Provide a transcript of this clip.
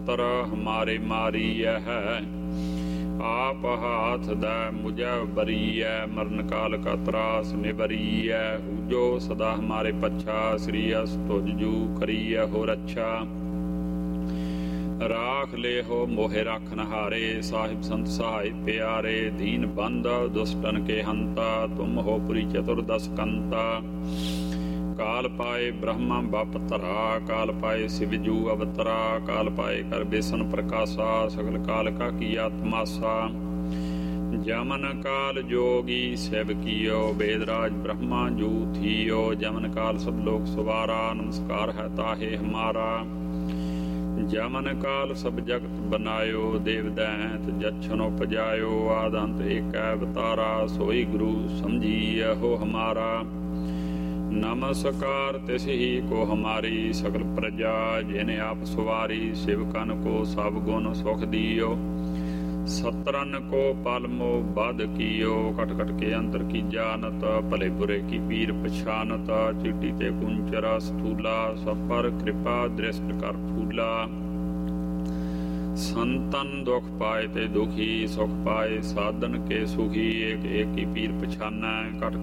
ਮੰਤਰ ਹਮਾਰੇ ਮਾਰੀਐ ਹੈ। ਆਪ ਹਾਥ ਦੈ ਮੁਝੈ ਬਰੀਐ, ਮਰਨ ਕਾਲ ਕਾ ਤਰਾਸ ਨਿਬਰੀਐ। ਹੂਜੋ ਸਦਾ ਹਮਾਰੇ ਪੱਛਾ, ਸ੍ਰੀ ਅਸ ਤੁਜ ਜੂ ਕਰੀਐ ਹੋ ਰੱਛਾ। ਰਾਖ ਲੈ ਹੋ ਮੋਹਿ ਰਾਖਨ ਹਾਰੇ, ਸਾਹਿਬ ਸੰਤ ਸਹਾਇ ਪਿਆਰੇ। ਦੀਨ ਬੰਦ ਦੁਸ਼ਟਨ ਕੇ ਹੰਤਾ, ਤੁਮ ਹੋ ਪੁਰੀ ਚਤੁਰਦਸ ਕੰਤਾ। ਕਾਲ ਪਾਏ ਬ੍ਰਹਮਾ ਬਪ ਧਰਾ, ਕਾਲ ਪਾਏ ਸਿਵਜੂ ਅਵਤਰਾ। ਕਾਲ ਪਾਏ ਕਰ ਬੇਸਨ ਪ੍ਰਕਾਸ਼ਾ, ਸਗਲ ਕਾਲ ਕਾ ਕੀਆ ਤਮਾਸਾ। ਜਮਨ ਕਾਲ ਜੋਗੀ ਸਿਵ ਕੀਓ, वेदराज ब्रह्मा जू थीओ। जमन काल सब लोक सवारा, नमस्कार है ताहे हमारा। जमन काल सब जगत बनायो, देव दैंत जच्छन उपजायो। आदंत एक अवतारा, सोई गुरु समझिए हो हमारा। नमस्कार तिस ही को हमारी, सकल प्रजा जिन्हें आप सवारी। शिवकन को सब गुण सुख दियो, सतरन को पालमो बद कियो। कट कट के अंतर की जानत, भले बुरे की पीर पछानत। चिट्टी ते कुंचरा स्थूला, सब पर कृपा दृष्ट कर फूला। संतन दुख पाए ते दुखी, सुख पाए साधन के सुखी। एक एक की पीर पछाना, कट